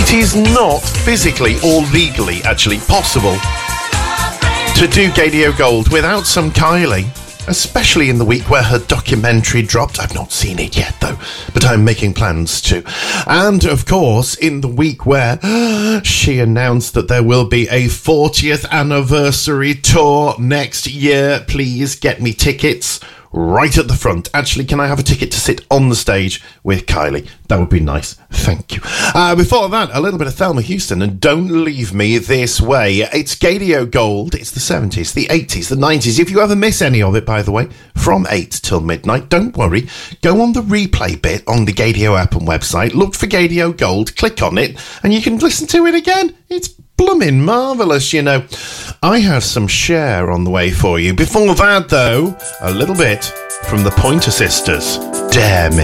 It is not physically or legally actually possible to do Gaydio Gold without some Kylie, especially in the week where her documentary dropped. I've not seen it yet, though, but I'm making plans to. And, of course, in the week where she announced that there will be a 40th anniversary tour next year. Please get me tickets right at the front. Actually, can I have a ticket to sit on the stage with Kylie? That would be nice. Thank you. Before that, a little bit of Thelma Houston and Don't Leave Me This Way. It's Gaydio Gold. It's the 70s, the 80s, the 90s. If you ever miss any of it, by the way, from 8 till midnight, don't worry. Go on the replay bit on the Gaydio app and website, look for Gaydio Gold, click on it, and you can listen to it again. It's blooming marvellous, you know. I have some Cher on the way for you. Before that, though, a little bit from the Pointer Sisters. Dare Me.